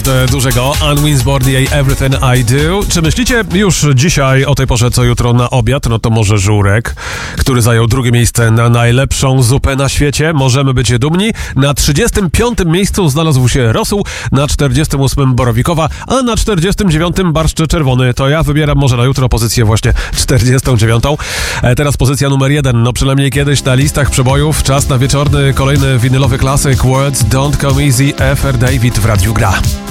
Dużego Anne Winsborn i jej Everything I Do. Czy myślicie już dzisiaj o tej porze, co jutro na obiad? No to może żurek, który zajął drugie miejsce na najlepszą zupę na świecie. Możemy być dumni. Na 35. miejscu znalazł się rosół, na 48. borowikowa, a na 49. barszcz czerwony. To ja wybieram może na jutro pozycję właśnie 49. Teraz pozycja numer 1. No przynajmniej kiedyś na listach przebojów. Czas na wieczorny, kolejny winylowy klasyk. Words Don't Come Easy. F.R. David w Radiu Gra.